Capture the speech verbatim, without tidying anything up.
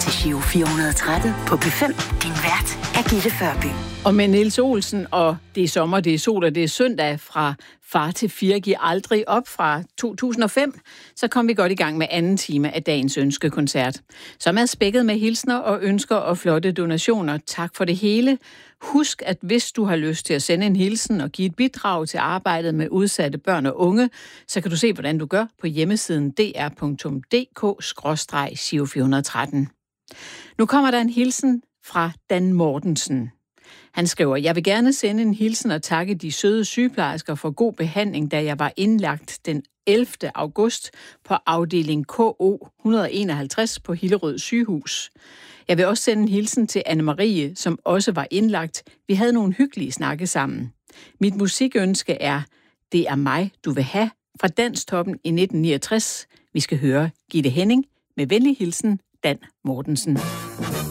til Giro fire hundrede og tretten på P fem. Din vært er Gitte Førby. Og med Niels Olsen, og det er sommer, det er sol, og det er søndag fra Far til fire giver aldrig op fra to tusind og fem, så kom vi godt i gang med anden time af dagens ønskekoncert, som er spækket med hilsner og ønsker og flotte donationer. Tak for det hele. Husk, at hvis du har lyst til at sende en hilsen og give et bidrag til arbejdet med udsatte børn og unge, så kan du se, hvordan du gør på hjemmesiden d r punktum d k skråstreg giro fire hundrede og tretten. Nu kommer der en hilsen fra Dan Mortensen. Han skriver, jeg vil gerne sende en hilsen og takke de søde sygeplejersker for god behandling, da jeg var indlagt den ellevte august på afdeling K O et hundrede og enoghalvtreds på Hillerød sygehus. Jeg vil også sende en hilsen til Anne-Marie, som også var indlagt. Vi havde nogle hyggelige snakke sammen. Mit musikønske er Det er mig, du vil have fra Danstoppen i nitten niogtres. Vi skal høre Gitte Henning med venlig hilsen Dan Mortensen.